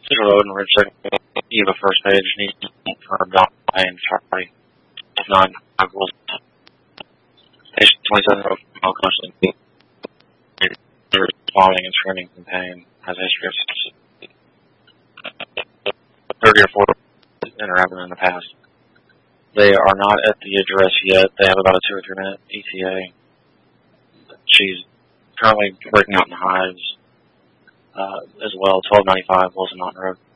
Road and Ridge Second Eva first page needs for Don and Charlie 9 equals page 27 of constantly responding and screaming in pain has a history of 30 or 40 that are happening in the past. They are not at the address yet. They have about a 2 or 3 minute ETA. She's currently breaking out in hives as well. 1295 Wilson Mountain Road.